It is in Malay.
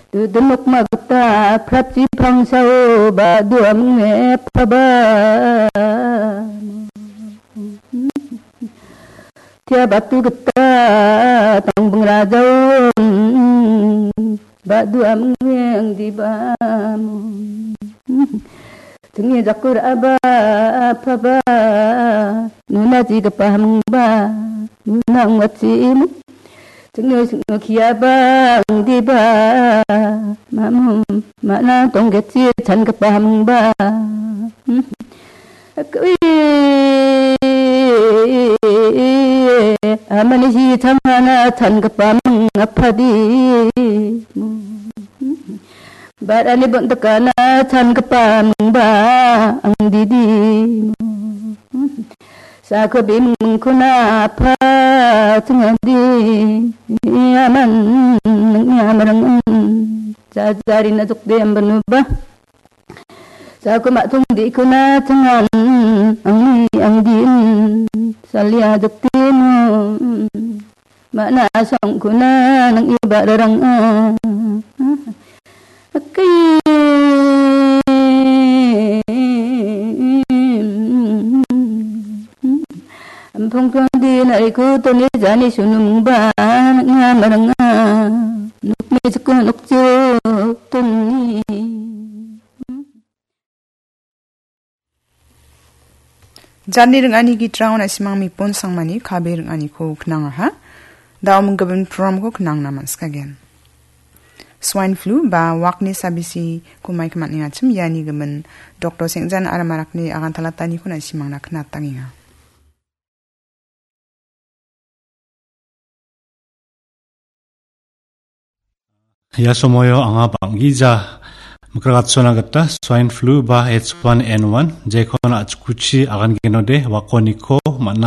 Duduk magta prapti prangsao ba duam nge paba Tia batu geta tang bengrajau ba duam nge ang di bamu Tengi jakur aba paba nuna ji gepaham ba nuna ngwatsi Tengok kia bang di ba Mamu Makna tong kecil Chan kepaham ba Amanisi tamana Chan kepaham Apa di Barani bontekana Chan kepaham ba Ang didi Sako bimung kuna apa tengadi aman ngamarang jajari na tuk dem benuba Sako mak tung di kuna tengan ang din salia tuk tinu makna asong kuna nang iba darang Ampung di nariku tuni jani sunung ba nga maranga nuk me suku nuk juk tuni Jani rengani gitraon asimang mipon sangmani kabe rengani ko knang ha daw munggaben program ko knang naman skagen Swine flu ba wakni sabisi kumai kemat ni ngacem yani gemen Dr. Sengjan aramarak ni akan talatani ko na asimang na knatangi Yasomoyo anga bangija mukratsonagatta swine flu ba H1N1 jekona achkuchi agan genode wakoniko mana